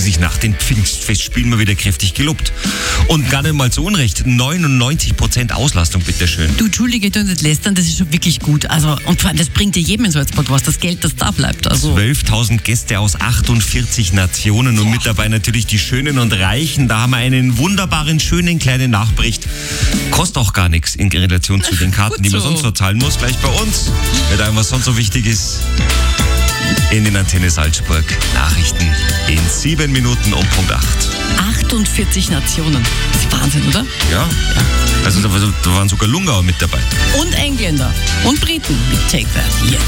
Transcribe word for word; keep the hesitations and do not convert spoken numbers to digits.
sich nach den Pfingstfestspielen mal wieder kräftig gelobt. Und gar nicht mal zu Unrecht, neunundneunzig Prozent Auslastung, bitteschön. Du, Entschuldige, du nicht lästern, das ist schon wirklich gut. Also, und vor allem, das bringt dir jedem in Salzburg was, das Geld, das da bleibt. Also zwölftausend Gäste aus achtundvierzig Nationen und mit dabei natürlich die Schönen und Reichen. Da haben wir einen wunderbaren, schönen kleinen Nachbericht. Kostet auch gar nichts in Relation zu den Karten, die man so. sonst so zahlen muss. Gleich bei uns, mit allem, was sonst so wichtig ist. In den Antenne Salzburg. Nachrichten in sieben Minuten um Punkt acht. achtundvierzig Nationen. Das ist Wahnsinn, oder? Ja. Also da, da waren sogar Lungauer mit dabei. Und Engländer. Und Briten mit Take That. Jetzt.